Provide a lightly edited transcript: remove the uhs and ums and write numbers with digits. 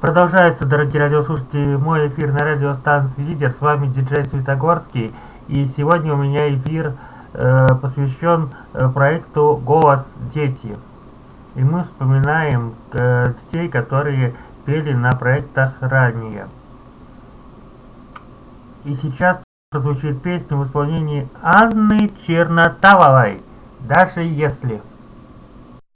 Продолжается, дорогие радиослушатели, мой эфир на радиостанции «Лидер». С вами диджей Светогорский. И сегодня у меня эфир посвящен проекту «Голос Дети». И мы вспоминаем детей, которые пели на проектах ранее. И сейчас прозвучит песня в исполнении Анны Чернотавовой «Даже если».